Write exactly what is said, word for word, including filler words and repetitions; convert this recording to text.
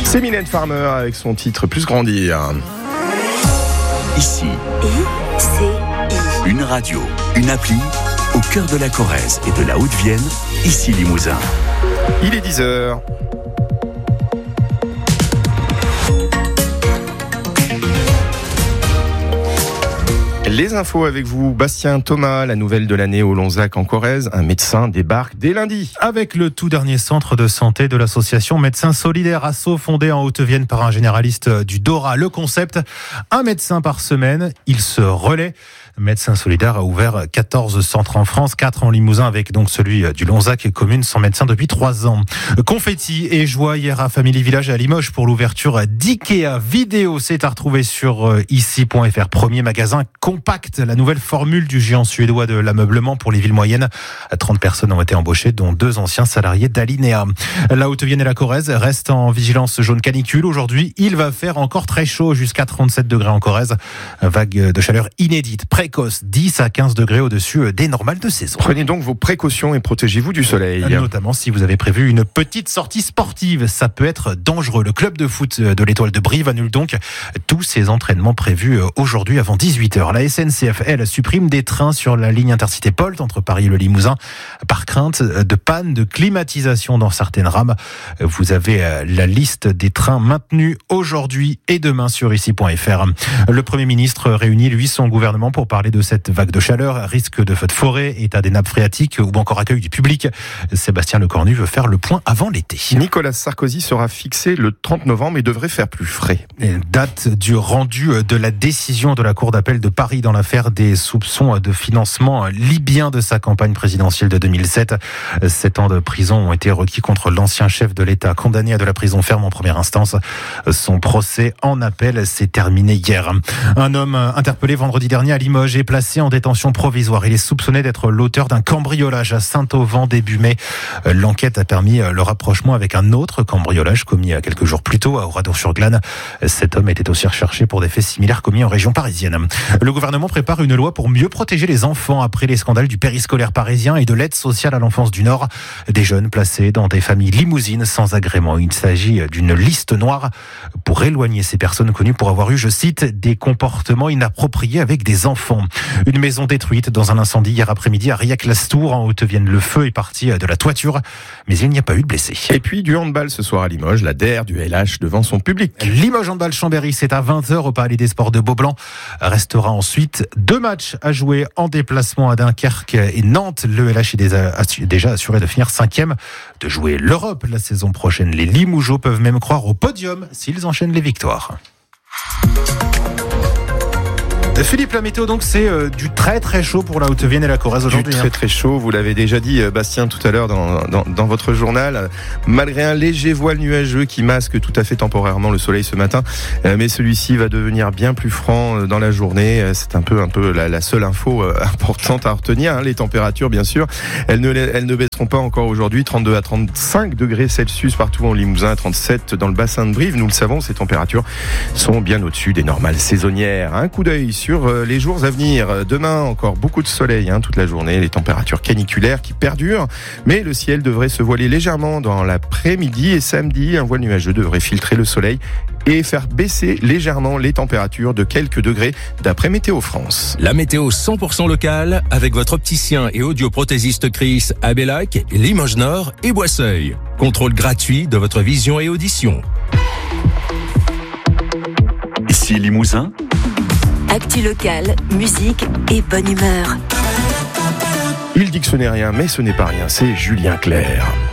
C'est Mylène Farmer avec son titre Plus Grandir. Ici, I C I. une radio, une appli, au cœur de la Corrèze et de la Haute-Vienne, ici Limousin. Il est dix heures. Les infos avec vous, Bastien Thomas, la nouvelle de l'année au Lonzac en Corrèze. Un médecin débarque dès lundi. Avec le tout dernier centre de santé de l'association Médecins Solidaires Asso, fondé en Haute-Vienne par un généraliste du Dora. Le concept, un médecin par semaine, il se relaie. Médecins Solidaires a ouvert quatorze centres en France, quatre en Limousin avec donc celui du Lonzac, commune sans médecin depuis trois ans. Confetti et joie hier à Family Village à Limoges pour l'ouverture d'Ikea. Vidéo, c'est à retrouver sur ici point f r. Premier magasin compact, la nouvelle formule du géant suédois de l'ameublement pour les villes moyennes. trente personnes ont été embauchées, dont deux anciens salariés d'Alinea. La Haute-Vienne et la Corrèze restent en vigilance jaune canicule. Aujourd'hui, il va faire encore très chaud, jusqu'à trente-sept degrés en Corrèze. Vague de chaleur inédite, précoce, dix à quinze degrés au-dessus des normales de saison. Prenez donc vos précautions et protégez-vous du soleil. Notamment si vous avez prévu une petite sortie sportive, ça peut être dangereux. Le club de foot de l'Étoile de Brive annule donc tous ses entraînements prévus aujourd'hui avant dix-huit heures. La S N C F, elle, supprime des trains sur la ligne Intercité Polt entre Paris et le Limousin par crainte de panne de climatisation dans certaines rames. Vous avez la liste des trains maintenus aujourd'hui et demain sur ici point f r. Le Premier ministre réunit, lui, son gouvernement pour parler de cette vague de chaleur, risque de feux de forêt, état des nappes phréatiques ou encore accueil du public. Sébastien Lecornu veut faire le point avant l'été. Nicolas Sarkozy sera fixé le trente novembre et devrait faire plus frais. Et date du rendu de la décision de la Cour d'appel de Paris dans l'affaire des soupçons de financement libyen de sa campagne présidentielle de deux mille sept. Sept ans de prison ont été requis contre l'ancien chef de l'État, condamné à de la prison ferme en première instance. Son procès en appel s'est terminé hier. Un homme interpellé vendredi dernier à Limoges est placé en détention provisoire. Il est soupçonné d'être l'auteur d'un cambriolage à Saint-Auvent début mai. L'enquête a permis le rapprochement avec un autre cambriolage commis quelques jours plus tôt à Oradour-sur-Glane. Cet homme était aussi recherché pour des faits similaires commis en région parisienne. Le gouvernement prépare une loi pour mieux protéger les enfants après les scandales du périscolaire parisien et de l'aide sociale à l'enfance du Nord. Des jeunes placés dans des familles limousines sans agrément. Il s'agit d'une liste noire pour éloigner ces personnes connues pour avoir eu, je cite, des comportements inappropriés avec des enfants. Une maison détruite dans un incendie hier après-midi à Riac-Lastour en Haute-Vienne. Le feu est parti de la toiture, mais il n'y a pas eu de blessés. Et puis du handball ce soir à Limoges, la D E R du L H devant son public. Limoges Handball Chambéry, c'est à vingt heures au Palais des Sports de Beaublanc. Restera ensuite deux matchs à jouer en déplacement à Dunkerque et Nantes. Le L H est déjà assuré de finir cinquième, de jouer l'Europe la saison prochaine. Les Limougeaux peuvent même croire au podium s'ils enchaînent les victoires. Philippe, la météo, donc, c'est euh, du très très chaud pour la Haute-Vienne et la Corrèze aujourd'hui. Du très très chaud, vous l'avez déjà dit, Bastien, tout à l'heure dans, dans, dans votre journal. Malgré un léger voile nuageux qui masque tout à fait temporairement le soleil ce matin, euh, mais celui-ci va devenir bien plus franc dans la journée. C'est un peu, un peu la, la seule info euh, importante à retenir. Hein. Les températures, bien sûr, elles ne, elles ne baisseront pas encore aujourd'hui. trente-deux à trente-cinq degrés Celsius partout en Limousin, trente-sept dans le bassin de Brive. Nous le savons, ces températures sont bien au-dessus des normales saisonnières. Un coup d'œil sur Sur les jours à venir. Demain, encore beaucoup de soleil hein, toute la journée, les températures caniculaires qui perdurent, mais le ciel devrait se voiler légèrement dans l'après-midi et samedi, un voile nuageux devrait filtrer le soleil et faire baisser légèrement les températures de quelques degrés d'après Météo France. La météo cent pour cent locale avec votre opticien et audioprothésiste Chris à Bellac, Limoges Nord et Boisseuil. Contrôle gratuit de votre vision et audition. Ici Limousin. Actu locale, musique et bonne humeur. Il dit que ce n'est rien, mais ce n'est pas rien, c'est Julien Clerc.